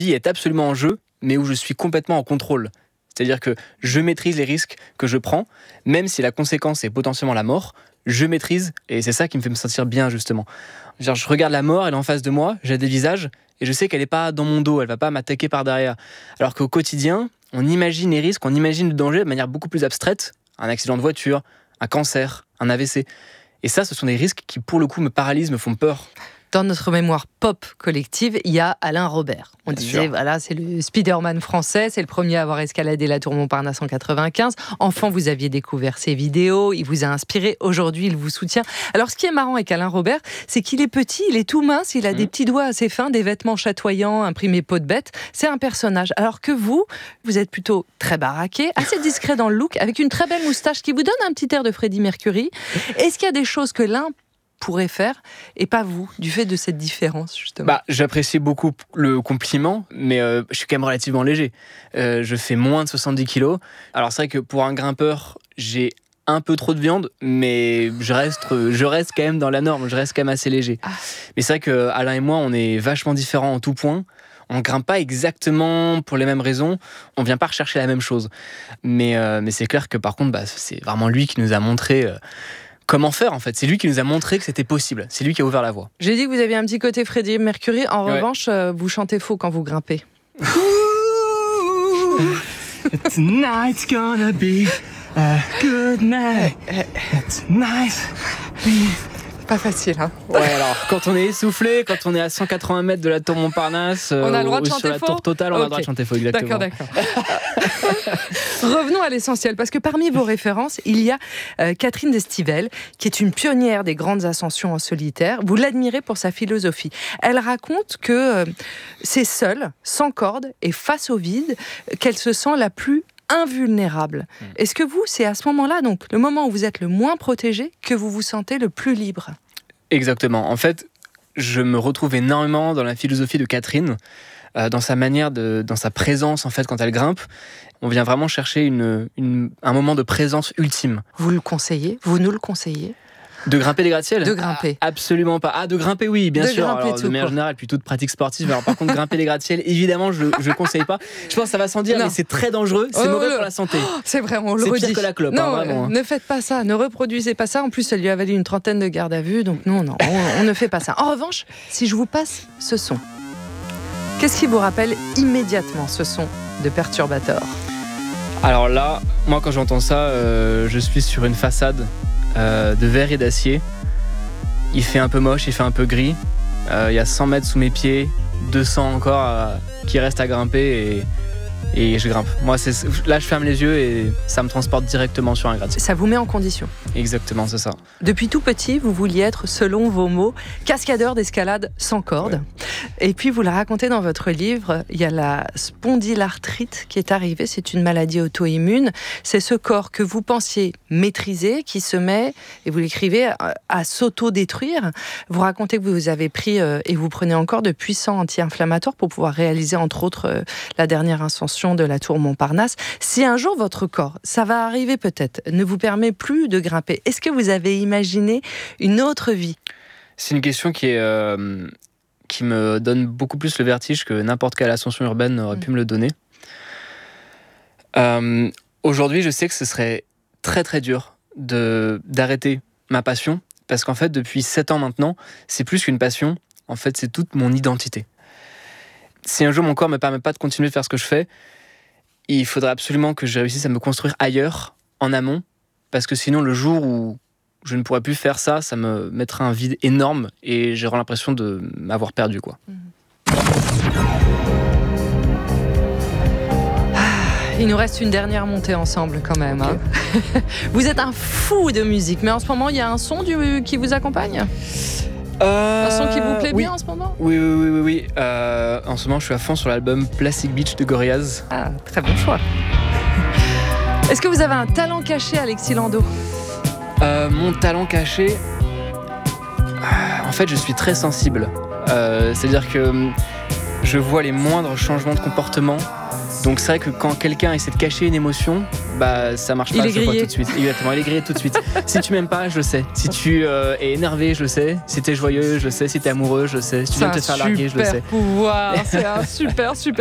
vie est absolument en jeu, mais où je suis complètement en contrôle. C'est-à-dire que je maîtrise les risques que je prends, même si la conséquence est potentiellement la mort, je maîtrise, et c'est ça qui me fait me sentir bien, justement. Genre, je regarde la mort, elle est en face de moi, j'ai des visages, et je sais qu'elle n'est pas dans mon dos, elle ne va pas m'attaquer par derrière. Alors qu'au quotidien, on imagine les risques, on imagine le danger de manière beaucoup plus abstraite. Un accident de voiture, un cancer, un AVC. Et ça, ce sont des risques qui, pour le coup, me paralysent, me font peur. Dans notre mémoire pop collective, il y a Alain Robert. On Bien disait, sûr. voilà, c'est le Spider-Man français, c'est le premier à avoir escaladé la tour Montparnasse en 95. Enfant, vous aviez découvert ses vidéos, il vous a inspiré. Aujourd'hui, il vous soutient. Alors, ce qui est marrant avec Alain Robert, c'est qu'il est petit, il est tout mince, il a des petits doigts assez fins, des vêtements chatoyants, imprimés peau de bête. C'est un personnage. Alors que vous êtes plutôt très baraqué, assez discret dans le look, avec une très belle moustache qui vous donne un petit air de Freddie Mercury. Est-ce qu'il y a des choses que l'un pourrait faire et pas vous, du fait de cette différence justement? J'apprécie beaucoup le compliment, mais je suis quand même relativement léger. Je fais moins de 70 kilos. Alors c'est vrai que pour un grimpeur, j'ai un peu trop de viande, mais je reste quand même dans la norme, je reste quand même assez léger. Mais c'est vrai que Alain et moi, on est vachement différents en tout point. On ne grimpe pas exactement pour les mêmes raisons, on ne vient pas rechercher la même chose. Mais c'est clair que par contre, c'est vraiment lui qui nous a montré comment faire en fait. C'est lui qui nous a montré que c'était possible. C'est lui qui a ouvert la voie. J'ai dit que vous aviez un petit côté Freddie Mercury. En revanche, vous chantez faux quand vous grimpez. Tonight's gonna be a good night. Tonight's Pas facile, hein? Ouais, alors, quand on est essoufflé, quand on est à 180 mètres de la tour Montparnasse, on a le droit de chanter sur la faux tour totale, on a le droit de chanter faux, exactement. D'accord. Revenons à l'essentiel, parce que parmi vos références, il y a Catherine Destivelle, qui est une pionnière des grandes ascensions en solitaire. Vous l'admirez pour sa philosophie. Elle raconte que c'est seule, sans corde et face au vide, qu'elle se sent la plus invulnérable. Est-ce que vous, c'est à ce moment-là, donc le moment où vous êtes le moins protégé, que vous vous sentez le plus libre? Exactement. En fait, je me retrouve énormément dans la philosophie de Catherine, dans sa manière, dans sa présence en fait quand elle grimpe. On vient vraiment chercher un moment de présence ultime. Vous le conseillez? Vous nous le conseillez? De grimper les gratte-ciels ? De grimper. Absolument pas. De grimper, oui, bien sûr. Alors, de manière générale, plutôt de pratique sportive. Alors, par contre, grimper les gratte-ciels, évidemment, je ne conseille pas. Je pense que ça va sans dire, mais c'est très dangereux. C'est mauvais pour la santé. C'est vrai, on le redit. C'est pire que la clope, non, vraiment. Ne faites pas ça, ne reproduisez pas ça. En plus, ça lui a valu une trentaine de gardes à vue. Donc non, on ne fait pas ça. En revanche, si je vous passe ce son, qu'est-ce qui vous rappelle immédiatement ce son de Perturbator? Alors là, moi, quand j'entends ça, je suis sur une façade de verre et d'acier. Il fait un peu moche, il fait un peu gris. Il y a 100 mètres sous mes pieds, 200 encore qui restent à grimper et je grimpe. Moi, là, je ferme les yeux et ça me transporte directement sur un gratte-ciel. Ça vous met en condition. Exactement, c'est ça. Depuis tout petit, vous vouliez être, selon vos mots, cascadeur d'escalade sans corde. Ouais. Et puis, vous la racontez dans votre livre, il y a la spondylarthrite qui est arrivée. C'est une maladie auto-immune. C'est ce corps que vous pensiez maîtriser qui se met, et vous l'écrivez, à s'auto-détruire. Vous racontez que vous avez pris, et vous prenez encore, de puissants anti-inflammatoires pour pouvoir réaliser, entre autres, la dernière ascension de la tour Montparnasse. Si un jour votre corps, ça va arriver peut-être, ne vous permet plus de grimper, est-ce que vous avez imaginé une autre vie? C'est une question qui me donne beaucoup plus le vertige que n'importe quelle ascension urbaine aurait pu me le donner. Aujourd'hui, je sais que ce serait très très dur d'arrêter ma passion, parce qu'en fait, depuis 7 ans maintenant, c'est plus qu'une passion, en fait, c'est toute mon identité. Si un jour mon corps ne me permet pas de continuer de faire ce que je fais, il faudrait absolument que je réussisse à me construire ailleurs, en amont, parce que sinon le jour où je ne pourrais plus faire ça, ça me mettra un vide énorme et j'aurai l'impression de m'avoir perdu, quoi. Il nous reste une dernière montée ensemble quand même. Okay. Hein. Vous êtes un fou de musique, mais en ce moment il y a un son qui vous accompagne ? Un son qui vous plaît bien en ce moment ? Oui. En ce moment, je suis à fond sur l'album Plastic Beach de Gorillaz. Ah, très bon choix. Est-ce que vous avez un talent caché, Alexis Landau ? Mon talent caché... en fait, je suis très sensible. C'est-à-dire que je vois les moindres changements de comportement. Donc c'est vrai que quand quelqu'un essaie de cacher une émotion, bah ça marche pas, il est grillé tout de suite. Exactement, il est grillé tout de suite. Si tu m'aimes pas, je le sais. Si tu es énervé, je le sais. Si t'es joyeux, je le sais. Si t'es amoureux, je le sais. Si tu viens de te faire larguer, je le sais. C'est un super pouvoir, c'est un super